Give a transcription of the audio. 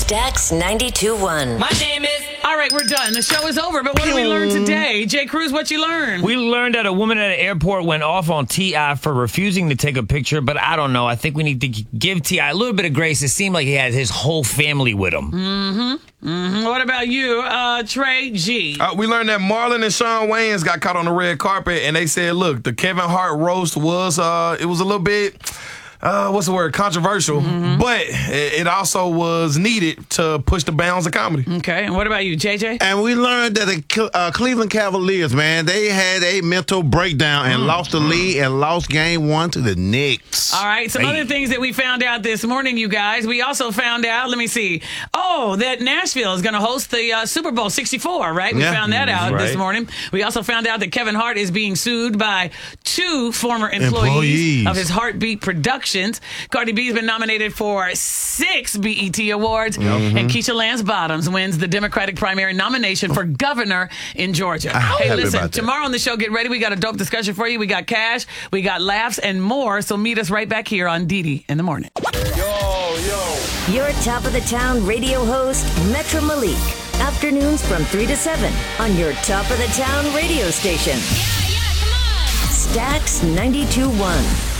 Stacks 92.1. My name is... All right, we're done. The show is over, but what did we learn today? Jay Cruz, what you learned? We learned that a woman at an airport went off on T.I. for refusing to take a picture, but I don't know. I think we need to give T.I. a little bit of grace. It seemed like he had his whole family with him. What about you, Trey G? We learned that Marlon and Shawn Wayans got caught on the red carpet, and they said, look, the Kevin Hart roast was, it was a little bit... controversial, but it also was needed to push the bounds of comedy. Okay, and what about you, JJ? And we learned that the Cleveland Cavaliers, man, they had a mental breakdown and lost the lead and lost game 1 to the Knicks. All right, some other things that we found out this morning, you guys. We also found out, let me see, that Nashville is going to host the Super Bowl 64, right? We found that out this morning. We also found out that Kevin Hart is being sued by 2 former employees of his Heartbeat Productions. Cardi B's been nominated for 6 BET Awards, and Keisha Lance Bottoms wins the Democratic primary nomination for governor in Georgia. Hey, listen, tomorrow on the show, get ready. We got a dope discussion for you. We got cash, we got laughs, and more. So meet us right back here on Didi in the morning. Your top of the town radio host, Metro Malik. Afternoons from 3 to 7 on your top of the town radio station. Stacks 92.1.